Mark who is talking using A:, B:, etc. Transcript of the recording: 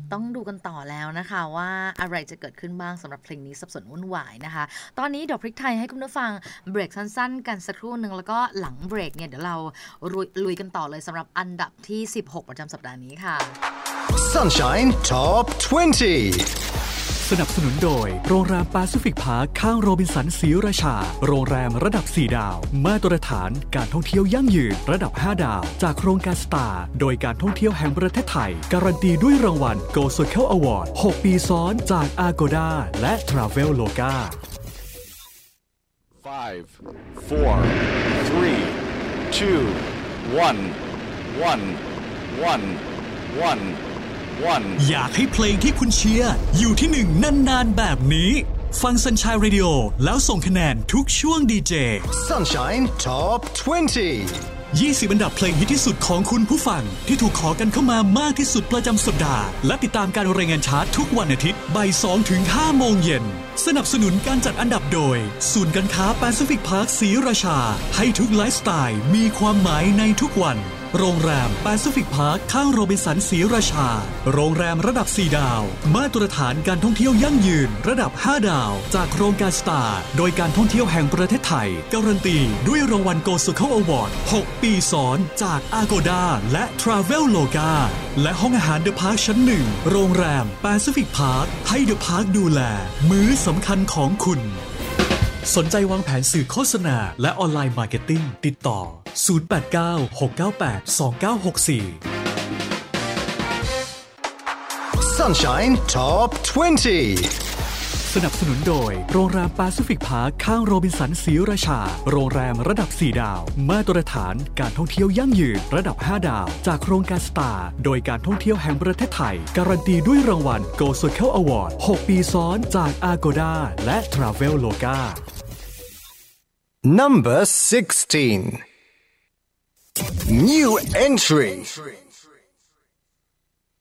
A: ต้องดูกันต่อแล้วนะคะว่าอะไรจะเกิดขึ้นบ้างสำหรับเพลงนี้สับสนวุ่นวายนะคะตอนนี้เดี๋ยวพริกไทยให้คุณผู้ฟังเบรกสั้นๆกันสักครู่นึงแล้วก็หลังเบรกเนี่ยเดี๋ยวเราลุยกันต่อเลยสำหรับอันดับที่16ประจำสัปดาห์นี้ค่ะ
B: Sunshine Top 20
C: สนับสนุนโดยโรงแรมแปซิฟิกพาร์คข้างโรบินสันศรีราชาโรงแรมระดับ4ดาวมาตรฐานการท่องเที่ยวยั่งยืนระดับ5ดาวจากโครงการสตาร์โดยการท่องเที่ยวแห่งประเทศไทยการันตีด้วยรางวัล Go Circle Award 6 ปีซ้อนจาก Agoda และ Traveloka
D: 5 4 3 2 1
C: อยากให้เพลงที่คุณเชียร์อยู่ที่1นานๆแบบนี้ฟัง Sunshine Radio แล้วส่งคะแนนทุกช่วงดีเจ
B: Sunshine Top 20
C: อันดับเพลงฮิตที่สุดของคุณผู้ฟังที่ถูกขอกันเข้ามามากที่สุดประจำสัปดาห์และติดตามการรายงานชาร์ตทุกวันอาทิตย์บ่าย 2 ถึง 5 โมงเย็นสนับสนุนการจัดอันดับโดยศูนย์การค้าแปซิฟิกพาร์คศรีราชาให้ทุกไลฟ์สไตล์มีความหมายในทุกวันโรงแรมแปซิฟิกพาร์คข้างโรบินสันศรีราชาโรงแรมระดับ4ดาวมาตรฐานการท่องเที่ยวยั่งยืนระดับ5ดาวจากโครงการสตาร์โดยการท่องเที่ยวแห่งประเทศไทยการันตีด้วยรางวัล Go Circle Award 6 ปีซ้อนจาก Agoda และ Traveloka และห้องอาหาร The Park ชั้น 1โรงแรมแปซิฟิกพาร์คให้ The Park ดูแลมื้อสำคัญของคุณสนใจวางแผนสื่อโฆษณาและออนไลน์มาร์เก็ตติ้งติดต่อ089 698 2964
B: Sunshine Top 20
C: สนับสนุนโดยโรงแรมแปซิฟิกพาร์คข้างโรบินสันศรีราชาโรงแรมระดับ4ดาวมาตรฐานการท่องเที่ยวยั่งยืนระดับ5ดาวจากโครงการสตาร์โดยการท่องเที่ยวแห่งประเทศไทยการันตีด้วยรางวัล Go Circle Award 6 ปีซ้อนจาก Agoda และ Traveloka
B: Number 16 New entry